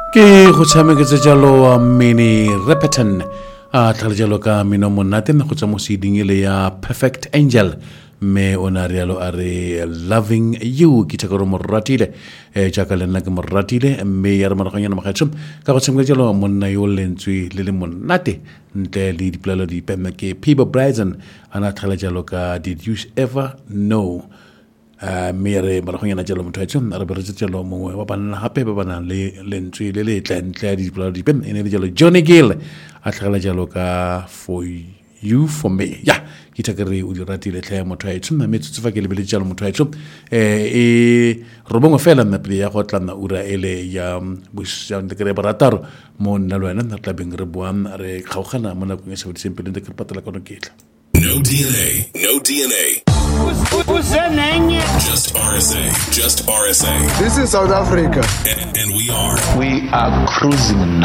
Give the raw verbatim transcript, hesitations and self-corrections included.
Ke go tshameketse jalo mini Repeton a tlhale jalo ka mino monate me go tsa mo seding ile ya Perfect Angel me ona rialo are Loving You ke tshaka mo ratile e tshaka le nna ke mo ratile me ya re maraganya mo gatsho ka go tshameketse jalo monna yo lentswe le le monate ntle le dipolelo di pemme ke Peebo Bryson ana tlhale jalo ka Did You Ever Know Uh, mere maragonyana jalo motho a tsong re beretse jalo mongwe wa banna hape ba bana le lentswe le le tlentle di polao di pem ene le jalo Johnny Gill a tlhagela jalo ka For You For Me ya ke tshakere o di ratile tlha motho a tsong mme tsofa ke le bele jalo motho a tsong eh e robongo fela nna pele ya go tlana ura ele ya busha ndekere barataro mo nna lwana nna tla beng re buam re kgaogana mo nakong e se di simple ndekere patela kono ketla. No D N A, no D N A. Who's that name? Just R S A, just R S A. This is South Africa. And, and we are. We are cruising now.